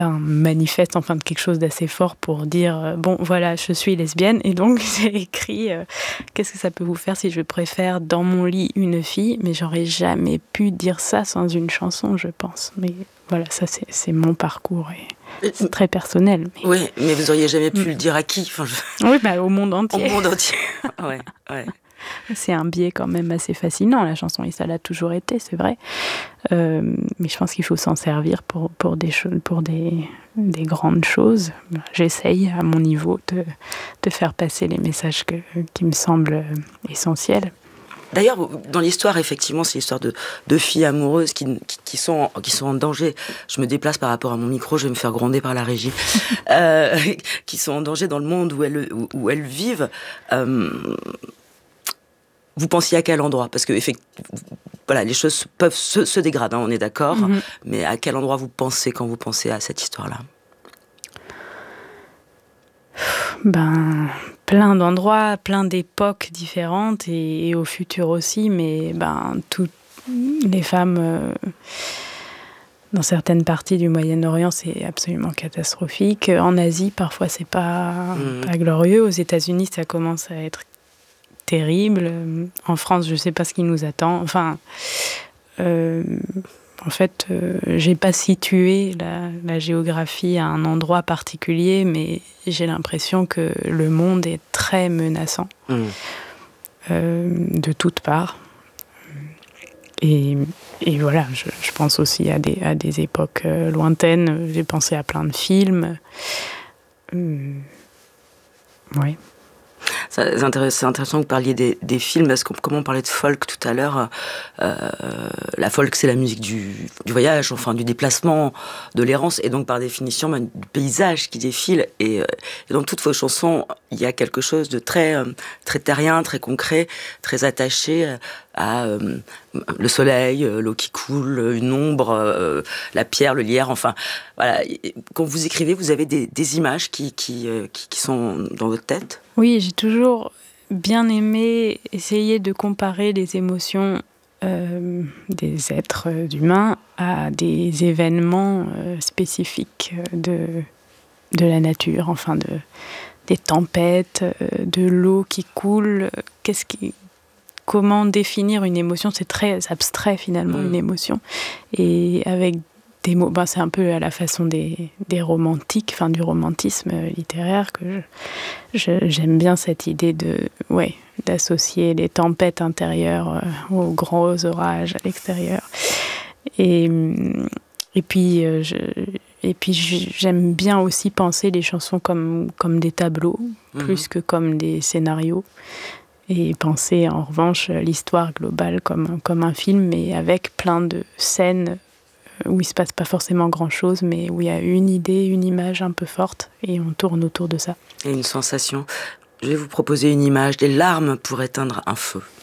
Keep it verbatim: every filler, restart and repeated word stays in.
un manifeste, enfin de quelque chose d'assez fort pour dire euh, bon voilà, je suis lesbienne, et donc j'ai écrit euh, qu'est-ce que ça peut vous faire si je préfère dans mon lit une fille, mais j'aurais jamais pu dire ça sans une chanson, je pense. Mais voilà, ça c'est, c'est mon parcours et c'est très personnel. Mais... Oui, mais vous auriez jamais pu mmh. le dire à qui? Enfin, je... Oui, bah au monde entier. Au monde entier. Ouais, ouais. C'est un biais quand même assez fascinant, la chanson, et ça l'a toujours été, c'est vrai. Euh, mais je pense qu'il faut s'en servir pour, pour, des, cho- pour des, des grandes choses. J'essaye, à mon niveau, de, de faire passer les messages que, qui me semblent essentiels. D'ailleurs, dans l'histoire, effectivement, c'est l'histoire de, de filles amoureuses qui, qui, qui, sont, qui sont en danger. Je me déplace par rapport à mon micro, je vais me faire gronder par la régie. euh, qui sont en danger dans le monde où elles, où, où elles vivent. Euh, Vous pensiez à quel endroit? Parce que voilà, les choses peuvent se, se dégrader, hein, on est d'accord. Mm-hmm. Mais à quel endroit vous pensez quand vous pensez à cette histoire-là? Ben, plein d'endroits, plein d'époques différentes et, et au futur aussi. Mais ben, toutes les femmes euh, dans certaines parties du Moyen-Orient, c'est absolument catastrophique. En Asie, parfois, c'est pas, mm-hmm. pas glorieux. Aux États-Unis, ça commence à être terrible. En France, je ne sais pas ce qui nous attend. Enfin, euh, en fait, euh, j'ai pas situé la, la géographie à un endroit particulier, mais j'ai l'impression que le monde est très menaçant, mmh. euh, de toutes parts. Et, et voilà, je, je pense aussi à des, à des époques lointaines. J'ai pensé à plein de films. Euh, oui. C'est intéressant, c'est intéressant que vous parliez des, des films, parce que comme on parlait de folk tout à l'heure, euh, la folk c'est la musique du, du voyage, enfin du déplacement, de l'errance, et donc par définition ben, du paysage qui défile, et, et dans toutes vos chansons, il y a quelque chose de très, très terrien, très concret, très attaché à euh, le soleil, l'eau qui coule, une ombre, euh, la pierre, le lierre, enfin voilà. Quand vous écrivez, vous avez des, des images qui, qui, qui, qui sont dans votre tête? Oui, j'ai toujours bien aimé essayer de comparer les émotions euh, des êtres humains à des événements euh, spécifiques de, de la nature, enfin de, des tempêtes, euh, de l'eau qui coule. Qu'est-ce qui, comment définir une émotion? C'est très abstrait finalement, mmh. une émotion. Et avec des mots, ben, c'est un peu à la façon des, des romantiques, enfin du romantisme littéraire, que je, je, j'aime bien cette idée de, ouais, d'associer les tempêtes intérieures euh, aux grands orages à l'extérieur. Et, et puis, euh, je, et puis j'aime bien aussi penser les chansons comme, comme des tableaux, mmh. plus que comme des scénarios. Et penser en revanche l'histoire globale comme, comme un film, mais avec plein de scènes où il ne se passe pas forcément grand-chose, mais où il y a une idée, une image un peu forte, et on tourne autour de ça. Et une sensation. Je vais vous proposer une image, des larmes pour éteindre un feu.